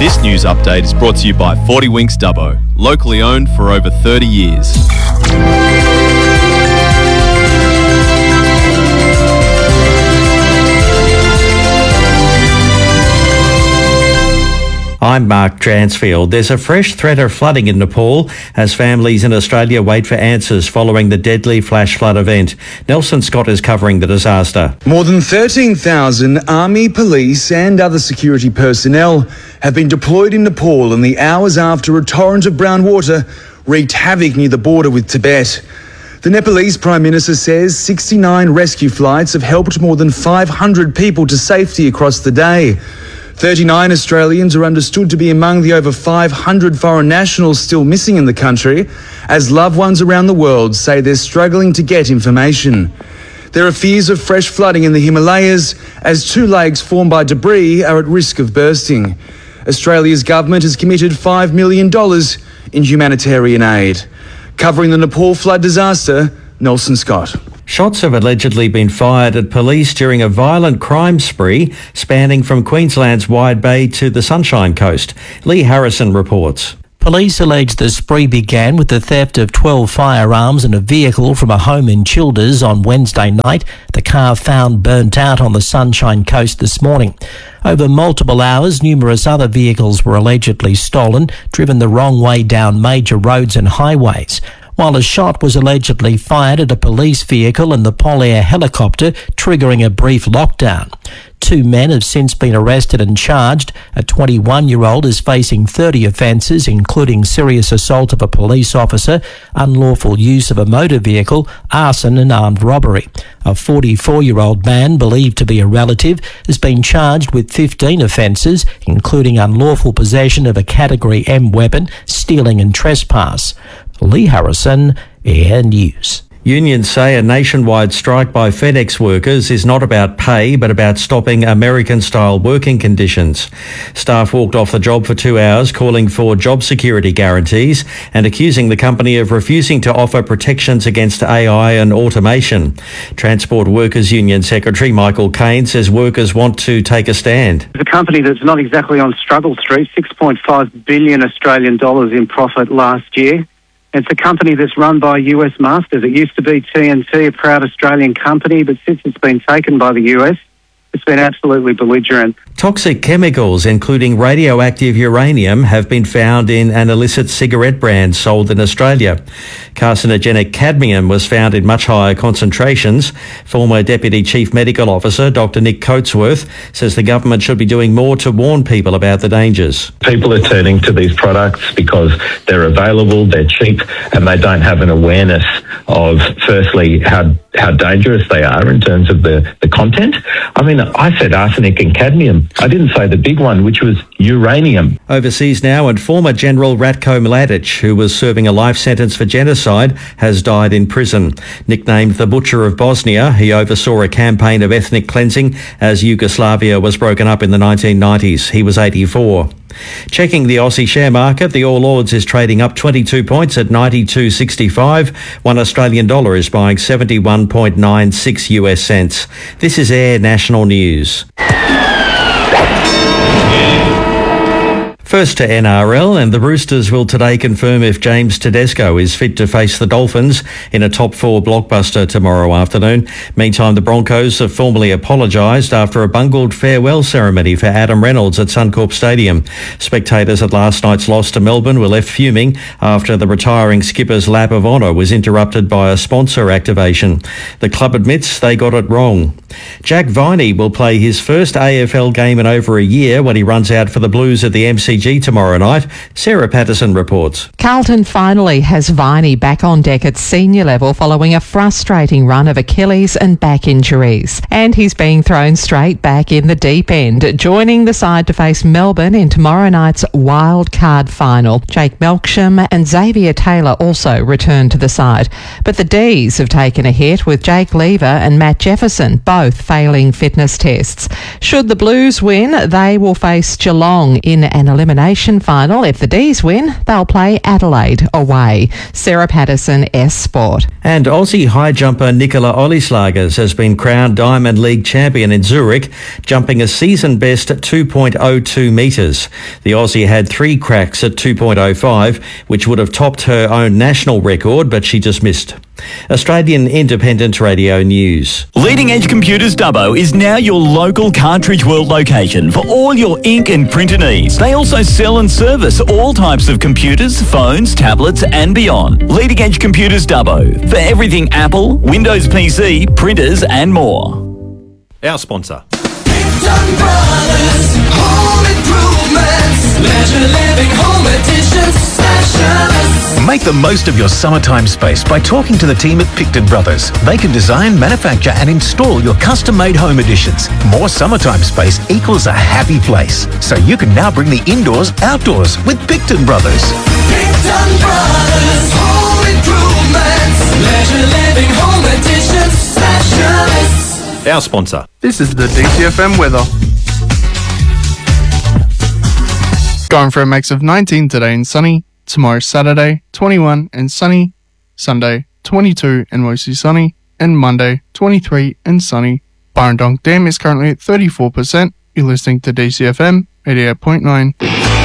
This news update is brought to you by 40 Winks Dubbo, locally owned for over 30 years. I'm Mark Dransfield. There's a fresh threat of flooding in Nepal as families in Australia wait for answers following the deadly flash flood event. Nelson Scott is covering the disaster. More than 13,000 army, police and other security personnel have been deployed in Nepal in the hours after a torrent of brown water wreaked havoc near the border with Tibet. The Nepalese Prime Minister says 69 rescue flights have helped more than 500 people to safety across the day. 39 Australians are understood to be among the over 500 foreign nationals still missing in the country, as loved ones around the world say they're struggling to get information. There are fears of fresh flooding in the Himalayas, as two lakes formed by debris are at risk of bursting. Australia's government has committed $5 million in humanitarian aid. Covering the Nepal flood disaster, Nelson Scott. Shots have allegedly been fired at police during a violent crime spree spanning from Queensland's Wide Bay to the Sunshine Coast. Lee Harrison reports. Police allege the spree began with the theft of 12 firearms and a vehicle from a home in Childers on Wednesday night. The car found burnt out on the Sunshine Coast this morning. Over multiple hours, numerous other vehicles were allegedly stolen, driven the wrong way down major roads and highways. While a shot was allegedly fired at a police vehicle and the Polair helicopter, triggering a brief lockdown. 2 men have since been arrested and charged. A 21-year-old is facing 30 offences, including serious assault of a police officer, unlawful use of a motor vehicle, arson and armed robbery. A 44-year-old man, believed to be a relative, has been charged with 15 offences, including unlawful possession of a Category M weapon, stealing and trespass. Lee Harrison, Air News. Unions say a nationwide strike by FedEx workers is not about pay but about stopping American-style working conditions. Staff walked off the job for 2 hours calling for job security guarantees and accusing the company of refusing to offer protections against AI and automation. Transport Workers Union Secretary Michael Cain says workers want to take a stand. The company that's not exactly on struggle street, 6.5 billion Australian dollars in profit last year. It's a company that's run by US masters. It used to be TNT, a proud Australian company, but since it's been taken by the US, it's been absolutely belligerent. Toxic chemicals, including radioactive uranium, have been found in an illicit cigarette brand sold in Australia. Carcinogenic cadmium was found in much higher concentrations. Former Deputy Chief Medical Officer Dr Nick Coatsworth says the government should be doing more to warn people about the dangers. People are turning to these products because they're available, they're cheap, and they don't have an awareness of, firstly, how dangerous they are in terms of the content. I mean, I said arsenic and cadmium. I didn't say the big one, which was uranium. Overseas now, and former General Ratko Mladic, who was serving a life sentence for genocide, has died in prison. Nicknamed the Butcher of Bosnia, he oversaw a campaign of ethnic cleansing as Yugoslavia was broken up in the 1990s. He was 84. Checking the Aussie share market, the All Ords is trading up 22 points at 92.65. $1 Australian dollar is buying 71.96 US cents. This is Air National News. First to NRL, and the Roosters will today confirm if James Tedesco is fit to face the Dolphins in a top 4 blockbuster tomorrow afternoon. Meantime, the Broncos have formally apologised after a bungled farewell ceremony for Adam Reynolds at Suncorp Stadium. Spectators at last night's loss to Melbourne were left fuming after the retiring skipper's lap of honour was interrupted by a sponsor activation. The club admits they got it wrong. Jack Viney will play his first AFL game in over a year when he runs out for the Blues at the MCG tomorrow night. Sarah Patterson reports. Carlton finally has Viney back on deck at senior level following a frustrating run of Achilles and back injuries. And he's being thrown straight back in the deep end, joining the side to face Melbourne in tomorrow night's wild card final. Jake Melksham and Xavier Taylor also return to the side. But the D's have taken a hit with Jake Lever and Matt Jefferson both failing fitness tests. Should the Blues win, they will face Geelong in an elimination elimination final. If the D's win, they'll play Adelaide away. Sarah Patterson, S Sport. And Aussie high jumper Nicola Olieslagers has been crowned Diamond League champion in Zurich, jumping a season best at 2.02 metres. The Aussie had 3 cracks at 2.05, which would have topped her own national record, but she just missed. Australian Independent Radio News. Leading Edge Computers Dubbo is now your local Cartridge World location for all your ink and printer needs. They also sell and service all types of computers, phones, tablets and beyond. Leading Edge Computers Dubbo for everything Apple, Windows PC, printers and more. Our sponsor. Picton Brothers Home Improvements, Leisure Living Home Edition Specialists. Make the most of your summertime space by talking to the team at Picton Brothers. They can design, manufacture and install your custom-made home additions. More summertime space equals a happy place. So you can now bring the indoors outdoors with Picton Brothers. Picton Brothers Home Improvements, Leisure Living Home Edition Specialists. Our sponsor. This is the DCFM weather. Going for a max of 19 today and sunny. Tomorrow Saturday, 21 and sunny. Sunday, 22 and mostly sunny. And Monday, 23 and sunny. Burrendong Dam is currently at 34%. You're listening to DCFM 88.9.